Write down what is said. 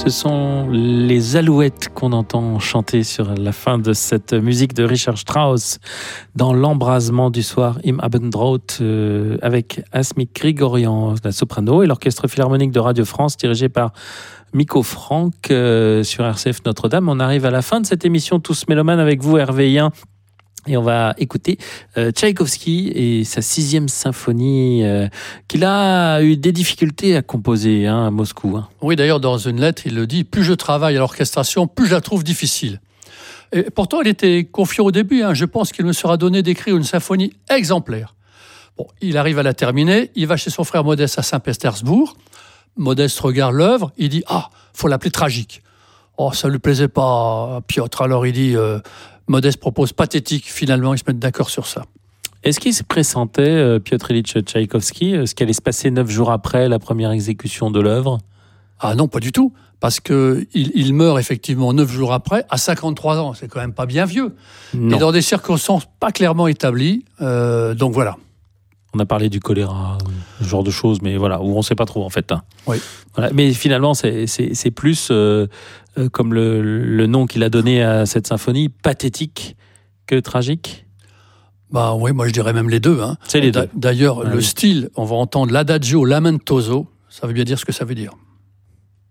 Ce sont les Alouettes qu'on entend chanter sur la fin de cette musique de Richard Strauss dans l'embrasement du soir Im Abendrot avec Asmik Grigorian, la soprano, et l'orchestre philharmonique de Radio France dirigé par Miko Franck sur RCF Notre-Dame. On arrive à la fin de cette émission Tous Mélomanes avec vous, Hervé Yen. Et on va écouter Tchaïkovski et sa 6e symphonie qu'il a eu des difficultés à composer à Moscou. Oui, d'ailleurs, dans une lettre, il le dit, plus je travaille à l'orchestration, plus je la trouve difficile. Et pourtant, il était confiant au début. Je pense qu'il me sera donné d'écrire une symphonie exemplaire. Bon, il arrive à la terminer, il va chez son frère Modeste à Saint-Pétersbourg. Modeste regarde l'œuvre, il dit « Ah, faut l'appeler tragique ». Oh, ça ne lui plaisait pas à Piotr, alors il dit Modeste propose pathétique, finalement ils se mettent d'accord sur ça. Est-ce qu'il se pressentait, Piotr Ilyich Tchaïkovski, ce qui allait se passer 9 jours après la première exécution de l'œuvre ? Ah non, pas du tout, parce qu'il meurt effectivement 9 jours après, à 53 ans, c'est quand même pas bien vieux. Non. Et dans des circonstances pas clairement établies, donc voilà. On a parlé du choléra, ce genre de choses, mais voilà, où on ne sait pas trop en fait. Oui. Voilà. Mais finalement, c'est plus comme le nom qu'il a donné à cette symphonie, pathétique que tragique. Bah oui, moi je dirais même les deux. C'est les deux. D'ailleurs, le style, on va entendre l'adagio lamentoso, ça veut bien dire ce que ça veut dire.